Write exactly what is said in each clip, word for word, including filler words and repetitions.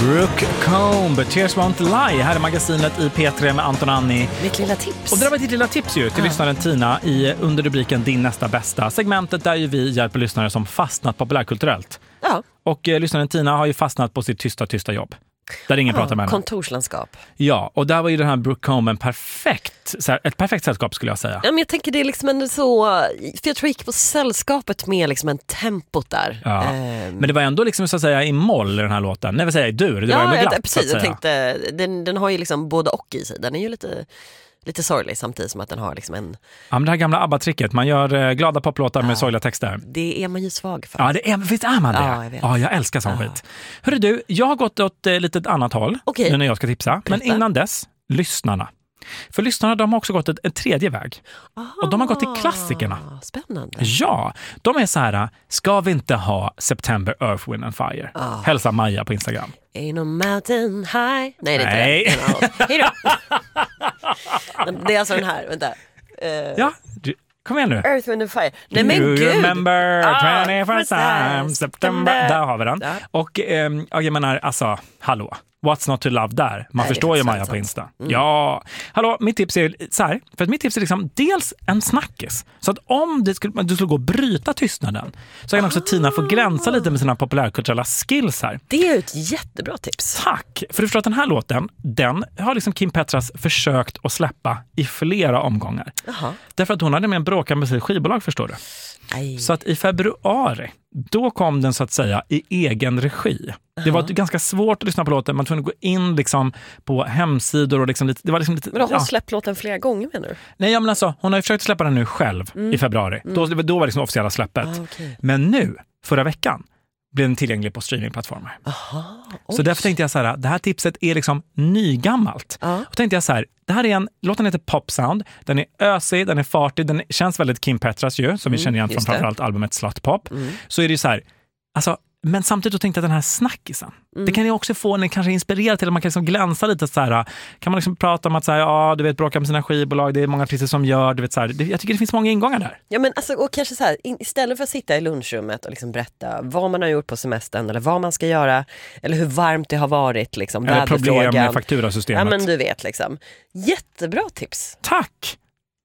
Brooke Combe, Tears Won't Lie. Här är magasinet i P tre med Anton och Annie. Mitt lilla tips. Och det var ditt lilla tips ju till ja. lyssnaren Tina i under rubriken Din nästa bästa. Segmentet där ju vi hjälper lyssnare som fastnat populärkulturellt. Ja. Och eh, lyssnaren Tina har ju fastnat på sitt tysta, tysta jobb. Där ingen ja, pratar med henne. Kontorslandskap. Ja, och där var ju den här Brooke Combe en perfekt, så här, ett perfekt sällskap skulle jag säga. Ja, men jag tänker det är liksom ändå så, för jag tror jag gick på sällskapet med liksom en tempot där. Ja. Um, men det var ändå liksom så att säga i moll i den här låten. Nej, vad säger jag, dur, det ja, var ändå glatt, jag, precis, så att säga. Jag tänkte, den, den har ju liksom både och i sig. Den är ju lite... Lite sorglig samtidigt som att den har liksom en... Ja, men det här gamla ABBA-tricket. Man gör eh, glada poplåtar ja, med sorgliga texter. Det är man ju svag för. Ja, det är, visst är man det? Ja, jag vet. Ja, jag älskar sån ja. skit. Hörru du, jag har gått åt eh, lite ett annat håll okay. nu när jag ska tipsa. Men Berätta. innan dess, lyssnarna. För lyssnarna, de har också gått ett, en tredje väg. Aha, och de har gått till klassikerna. Spännande. Ja, de är så här, ska vi inte ha September, Earth, Wind and Fire? Oh. Hälsa Maja på Instagram. Ain't no mountain high. Nej, det är Nej. inte det. Hej då. Det är alltså den här, vänta. Uh, ja, du, kom igen nu. Earth, Wind and Fire. Nej, men you gud. remember ah, twenty-first time, September. Där har vi den. Ja. Och eh, jag menar, alltså, hallå. What's not to love där? Man Nej, förstår ju Maja sant. på Insta. Mm. Ja, hallå, mitt tips är så här. För att mitt tips är liksom dels en snackis. Så att om det skulle, du skulle gå och bryta tystnaden så kan ah. också Tina få glänsa lite med sina populärkulturella skills här. Det är ett jättebra tips. Tack! För du förstår att den här låten, den har liksom Kim Petras försökt att släppa i flera omgångar. Aha. Därför att hon hade med en bråka med sitt skivbolag, förstår du. Aj. Så att i februari, då kom den så att säga i egen regi. Det var ganska svårt att lyssna på låten. Man tvungen att gå in liksom på hemsidor och liksom lite, det var liksom lite... Men har hon ja. släppt låten flera gånger, menar du? Nej, ja, men alltså, hon har ju försökt släppa den nu själv mm. i februari. Mm. Då, då var det liksom officiella släppet. Ah, okay. Men nu, förra veckan, blev den tillgänglig på streamingplattformar. Aha, så därför tänkte jag så här, det här tipset är liksom nygammalt. Ah. Och tänkte jag så här, det här är en, låten heter Pop Sound. Den är ösig, den är fartig, den känns väldigt Kim Petras ju, som mm, vi känner igen från framförallt albumet Slut Pop. Mm. Så är det ju så här, alltså, men samtidigt då tänkte jag att den här snackisen, mm. det kan ju också få en kanske inspirera till att man kan liksom glänsa lite så här, kan man liksom prata om att så här, ja, du vet, bråka med sina skivbolag, det är många artister som gör, du vet så här, det, jag tycker det finns många ingångar där. Ja, men alltså, och kanske så här, in, istället för att sitta i lunchrummet och liksom berätta vad man har gjort på semestern eller vad man ska göra eller hur varmt det har varit liksom, eller problem med fakturasystemet. Ja, men du vet liksom. Jättebra tips. Tack!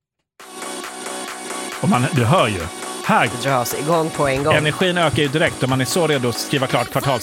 Och man, du hör ju här dras igång på en gång. Energin ökar ju direkt och man är så redo att skriva klart kvartals